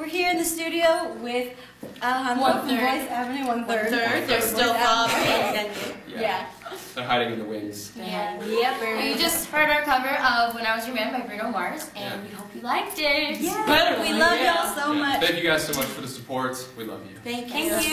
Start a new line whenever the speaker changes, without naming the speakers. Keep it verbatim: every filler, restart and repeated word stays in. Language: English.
here in the studio with Alejandro
One
from
third.
Voice Avenue, one third.
Third, they're still up.
Yeah.
Yeah. They're hiding in the wings.
Yeah.
Yep.
You just heard our cover of When I Was Your Man by Bruno Mars, and
Yeah.
we hope you liked it.
Yeah.
Better
We
one,
love
yeah.
y'all so
Yeah.
much.
Thank you guys so much for the support. We love you.
Thank you.
Thank you.